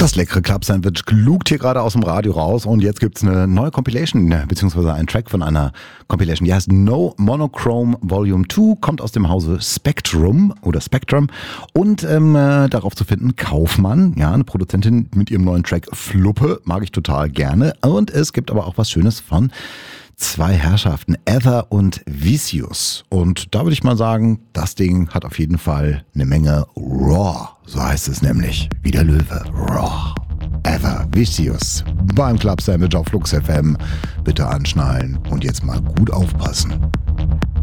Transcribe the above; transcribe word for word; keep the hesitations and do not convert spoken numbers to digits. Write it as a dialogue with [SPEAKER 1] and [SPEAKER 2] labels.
[SPEAKER 1] Das leckere Club-Sandwich lugt hier gerade aus dem Radio raus und jetzt gibt's eine neue Compilation, beziehungsweise einen Track von einer Compilation, die heißt No Monochrome Volume zwei, kommt aus dem Hause Spectrum oder Spectrum und ähm, äh, darauf zu finden Kaufmann, ja, eine Produzentin mit ihrem neuen Track Fluppe, mag ich total gerne, und es gibt aber auch was Schönes von zwei Herrschaften, Ether und Vicious. Und da würde ich mal sagen, das Ding hat auf jeden Fall eine Menge Raw. So heißt es nämlich, wie der Löwe. Raw. Ether, Vicious. Beim Club Sandwich auf Flux F M. Bitte anschnallen und jetzt mal gut aufpassen.